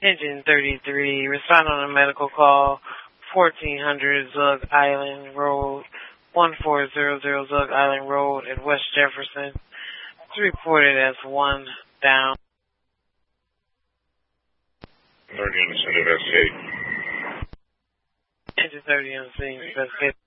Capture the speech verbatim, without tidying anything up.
Engine thirty-three, respond on a medical call, fourteen hundred Zug Island Road, one four zero zero Zug Island Road at West Jefferson. It's reported as one down. thirty on the scene, investigate. Engine thirty on the scene, investigate.